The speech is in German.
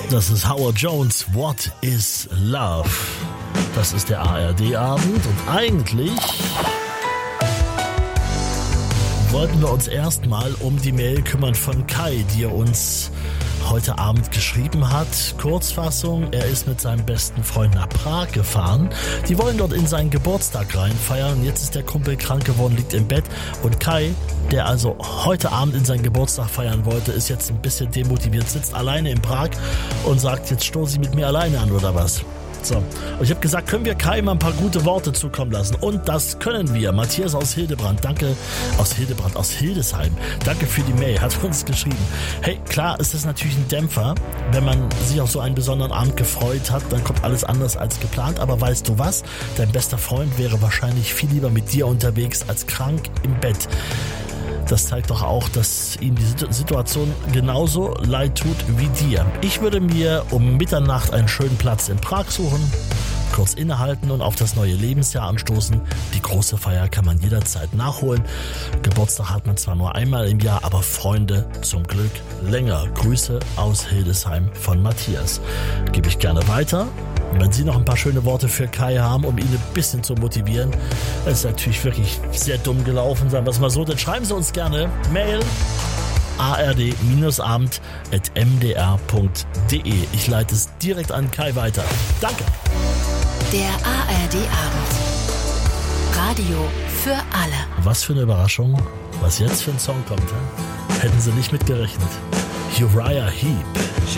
Das ist Howard Jones, What is Love? Das ist der ARD-Abend und eigentlich wollten wir uns erstmal um die Mail kümmern von Kai, die er uns heute Abend geschrieben hat. Kurzfassung, er ist mit seinem besten Freund nach Prag gefahren. Die wollen dort in seinen Geburtstag reinfeiern. Jetzt ist der Kumpel krank geworden, liegt im Bett. Und Kai, der also heute Abend in seinen Geburtstag feiern wollte, ist jetzt ein bisschen demotiviert, sitzt alleine in Prag und sagt, jetzt stoße ich mit mir alleine an oder was? So. Und ich habe gesagt, können wir Kai mal ein paar gute Worte zukommen lassen? Und das können wir. Matthias aus Hildesheim. Danke für die Mail, hat uns geschrieben. Hey, klar ist das natürlich ein Dämpfer, wenn man sich auf so einen besonderen Abend gefreut hat, dann kommt alles anders als geplant. Aber weißt du was? Dein bester Freund wäre wahrscheinlich viel lieber mit dir unterwegs als krank im Bett. Das zeigt doch auch, dass ihm die Situation genauso leid tut wie dir. Ich würde mir um Mitternacht einen schönen Platz in Prag suchen, kurz innehalten und auf das neue Lebensjahr anstoßen. Die große Feier kann man jederzeit nachholen. Geburtstag hat man zwar nur einmal im Jahr, aber Freunde zum Glück länger. Grüße aus Hildesheim von Matthias. Gebe ich gerne weiter. Und wenn Sie noch ein paar schöne Worte für Kai haben, um ihn ein bisschen zu motivieren, das ist natürlich wirklich sehr dumm gelaufen, sagen wir es mal so, dann schreiben Sie uns gerne Mail ard-abend@mdr.de. Ich leite es direkt an Kai weiter. Danke. Der ARD-Abend. Radio für alle. Was für eine Überraschung, was jetzt für ein Song kommt. Hätten Sie nicht mit gerechnet. Uriah Heep.